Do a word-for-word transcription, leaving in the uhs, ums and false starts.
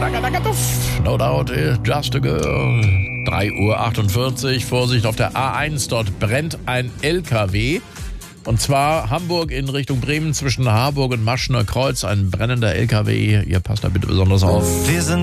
No doubt, just a girl. drei Uhr achtundvierzig, Vorsicht auf der A eins, dort brennt ein L K W. Und zwar Hamburg in Richtung Bremen zwischen Harburg und Maschner Kreuz, ein brennender L K W. Ihr passt da bitte besonders auf. Wir sind